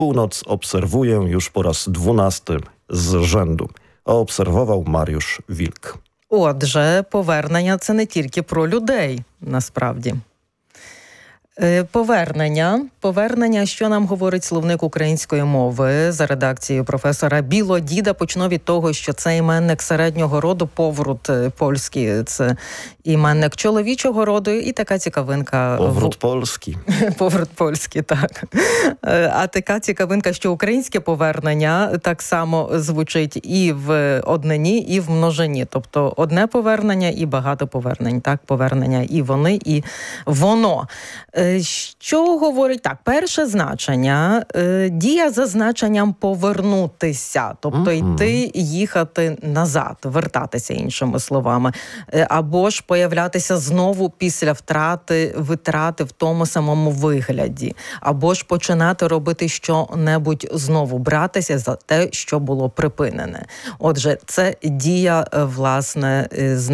Północ obserwuję już po raz 12 z rzędu. А обсервував Мар'юш Вільк. Отже, повернення – це не тільки про людей, насправді. Повернення, що нам говорить словник української мови за редакцією професора Білодіда. Почну від того, що це іменник середнього роду, поврут польський, це іменник чоловічого роду і така цікавинка. Поврут польський. Поврут польський, так. А така цікавинка, що українське повернення так само звучить і в однині, і в множині. Тобто одне повернення і багато повернень. Так, повернення і вони, і воно. Що говорить? Так, перше значення – дія за значенням повернутися. Тобто йти, їхати назад, вертатися, іншими словами. Або ж появлятися знову після витрати в тому самому вигляді. Або ж починати робити що-небудь знову, братися за те, що було припинене. Отже, це дія, власне,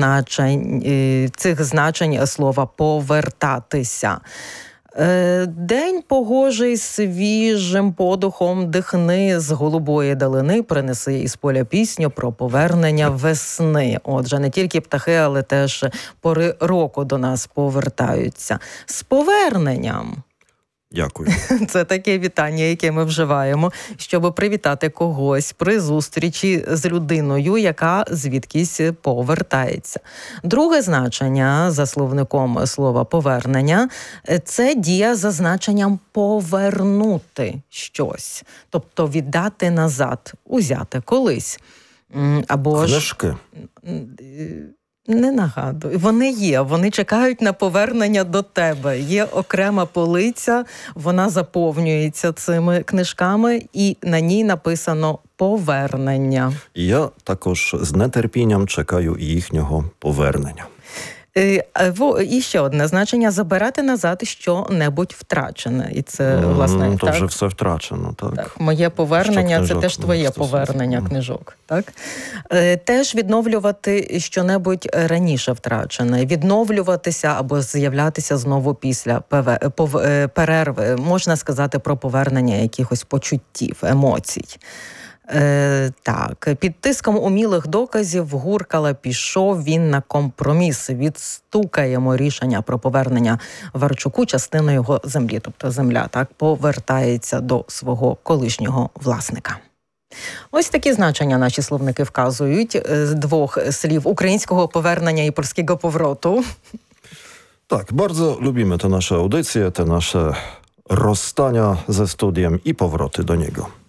цих значень слова «повертатися». День погожий, свіжим подухом дихни з голубої далини, принеси із поля пісню про повернення весни. Отже, не тільки птахи, але теж пори року до нас повертаються. З поверненням! Дякую. Це таке вітання, яке ми вживаємо, щоб привітати когось при зустрічі з людиною, яка звідкись повертається. Друге значення за словником слова «повернення» – це дія за значенням «повернути щось». Тобто віддати назад, узяти колись. Або книжки. Не нагадую. Вони є, вони чекають на повернення до тебе. Є окрема полиця, вона заповнюється цими книжками, і на ній написано «повернення». Я також з нетерпінням чекаю їхнього повернення. І ще одне значення – забирати назад що-небудь втрачене. І це, власне, то вже все втрачено, так? Так, моє повернення – це теж твоє повернення книжок, так? Теж відновлювати що-небудь раніше втрачене, відновлюватися або з'являтися знову після перерви. Можна сказати про повернення якихось почуттів, емоцій. Так, під тиском умілих доказів Гуркала пішов він на компроміс. Відстукаємо рішення про повернення Варчуку частину його землі. Тобто земля так повертається до свого колишнього власника. Ось такі значення наші словники вказують з двох слів українського повернення і польskiego powrotu. Tak, bardzo lubimy te nasze audycje, te nasze rozstania ze studiem i powroty do niego.